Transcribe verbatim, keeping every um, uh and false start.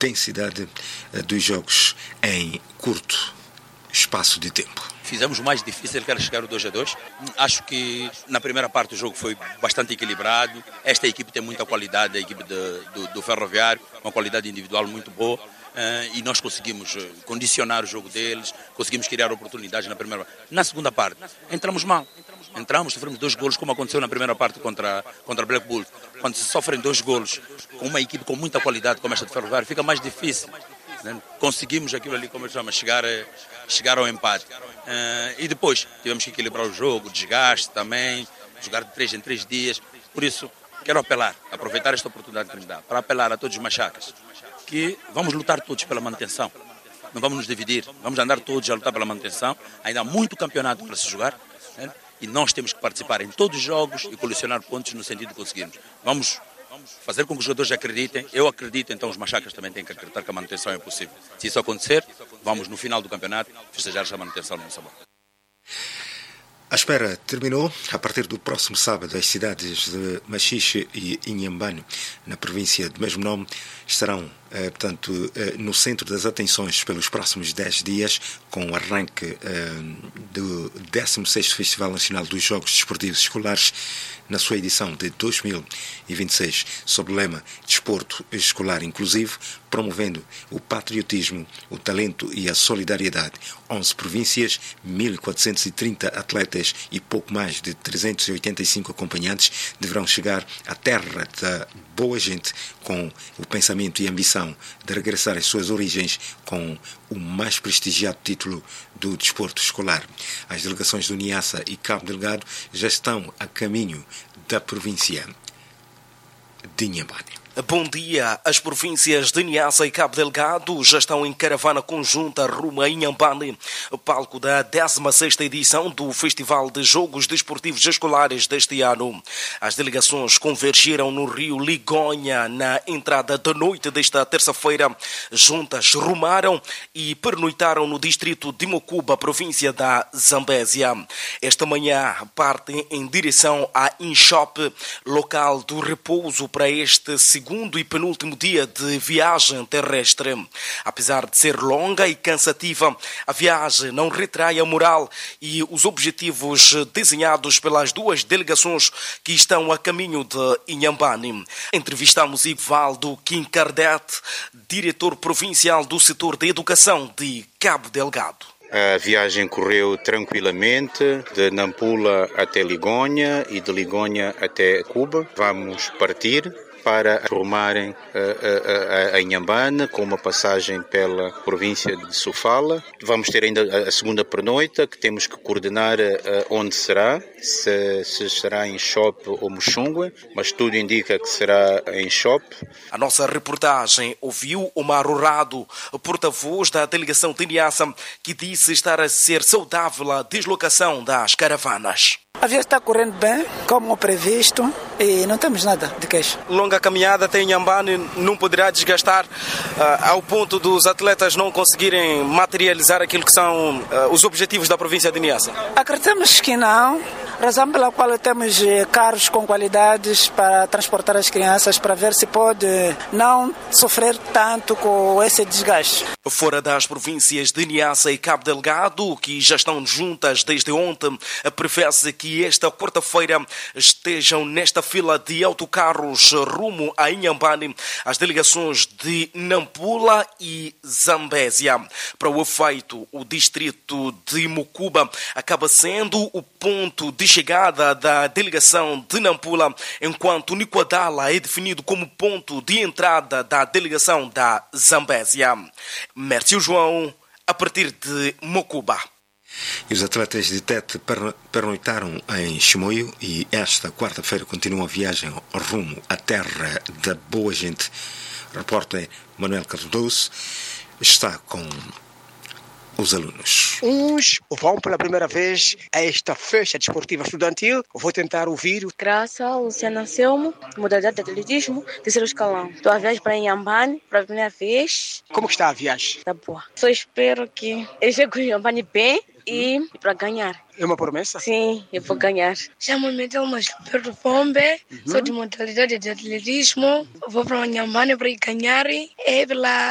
intensidade dos jogos em curto espaço de tempo. Fizemos o mais difícil, que era chegar ao dois a dois. Acho que na primeira parte o jogo foi bastante equilibrado. Esta equipe tem muita qualidade, a equipe de, do, do Ferroviário, uma qualidade individual muito boa. Uh, e nós conseguimos condicionar o jogo deles, conseguimos criar oportunidades na primeira parte. Na segunda parte, entramos mal. Entramos, sofremos dois golos, como aconteceu na primeira parte contra, contra Black Bull. Quando se sofrem dois golos com uma equipe com muita qualidade como esta de Ferroviário, fica mais difícil. Né? Conseguimos aquilo ali, como eu chamo, chegar, chegar ao empate. Uh, e depois tivemos que equilibrar o jogo, desgaste também, jogar de três em três dias. Por isso, quero apelar, aproveitar esta oportunidade que nos dá, para apelar a todos os machacas, que vamos lutar todos pela manutenção. Não vamos nos dividir, vamos andar todos a lutar pela manutenção. Ainda há muito campeonato para se jogar, né? E nós temos que participar em todos os jogos e colecionar pontos no sentido de conseguirmos. Vamos fazer com que os jogadores acreditem. Eu acredito, então os machacas também têm que acreditar que a manutenção é possível. Se isso acontecer, vamos no final do campeonato festejar essa manutenção no Moçambique. A espera terminou. A partir do próximo sábado, as cidades de Machixe e Inhambane, na província do mesmo nome, estarão, eh, portanto, eh, no centro das atenções pelos próximos dez dias, com o arranque eh, do décimo sexto Festival Nacional dos Jogos Desportivos Escolares, na sua edição de dois mil e vinte e seis, sob o lema Desporto Escolar Inclusivo, promovendo o patriotismo, o talento e a solidariedade. onze províncias, mil quatrocentos e trinta atletas e pouco mais de trezentos e oitenta e cinco acompanhantes deverão chegar à terra da boa gente com o pensamento e ambição de regressar às suas origens com o mais prestigiado título do desporto escolar. As delegações do Niassa e Cabo Delgado já estão a caminho da província de Inhambane. Bom dia. As províncias de Niassa e Cabo Delgado já estão em caravana conjunta rumo a Inhambane, palco da décima sexta edição do Festival de Jogos Desportivos Escolares deste ano. As delegações convergiram no rio Ligonha na entrada da noite desta terça-feira. Juntas rumaram e pernoitaram no distrito de Mocuba, província da Zambésia. Esta manhã partem em direção a Inshop, local do repouso para este segundo segundo e penúltimo dia de viagem terrestre. Apesar de ser longa e cansativa, a viagem não retrai a moral e os objetivos desenhados pelas duas delegações que estão a caminho de Inhambane. Entrevistamos Ivaldo Quincardete, diretor provincial do setor de educação de Cabo Delgado. A viagem correu tranquilamente, de Nampula até Ligonha e de Ligonha até Cuba. Vamos partir para rumarem a, a, a Inhambane, com uma passagem pela província de Sofala. Vamos ter ainda a segunda pernoita, que temos que coordenar onde será, se, se será em Shop ou Muxungue, mas tudo indica que será em Shop. A nossa reportagem ouviu Omar Urrado, porta-voz da delegação de Niassa, que disse estar a ser saudável a deslocação das caravanas. A viagem está correndo bem, como previsto, e não temos nada de queixa. Longa caminhada até Inhambane não poderá desgastar uh, ao ponto dos atletas não conseguirem materializar aquilo que são uh, os objetivos da província de Niassa? Acreditamos que não, razão pela qual temos carros com qualidades para transportar as crianças, para ver se pode não sofrer tanto com esse desgaste. Fora das províncias de Niassa e Cabo Delgado, que já estão juntas desde ontem, prevê-se que esta quarta-feira estejam nesta fila de autocarros rumo a Inhambane as delegações de Nampula e Zambésia. Para o efeito, o distrito de Mocuba acaba sendo o ponto de chegada da delegação de Nampula, enquanto Niquadala é definido como ponto de entrada da delegação da Zambésia. Mércio João, a partir de Mocuba. E os atletas de Tete pernoitaram em Chimoio e esta quarta-feira continuam a viagem rumo à terra da boa gente. O repórter Manuel Cardoso está com os alunos. Uns vão pela primeira vez a esta festa desportiva estudantil. Vou tentar ouvir. Graça, Luciana Selmo, modalidade de atletismo, terceiro escalão. Estou a viagem para Inhambane, pela primeira vez. Como está a viagem? Tá boa. Só espero que eu chegue em Inhambane bem e para ganhar. É uma promessa? Sim, eu vou ganhar. Chamo-me Delma Gilberto Pombe, uhum. Sou de modalidade de atletismo. Vou para Inhambane para ganhar. É pela